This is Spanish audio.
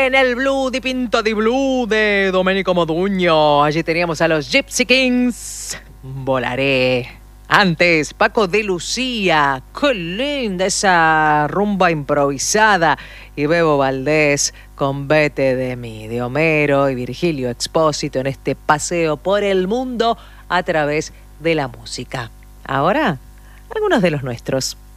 en el Blue di Pinto di Blue de Domenico Modugno. Allí teníamos a los Gypsy Kings. Volaré. Antes, Paco de Lucía. Qué linda esa rumba improvisada. Y Bebo Valdés con Vete de mí, de Homero y Virgilio Expósito en este paseo por el mundo a través de la música. Ahora, algunos de los nuestros.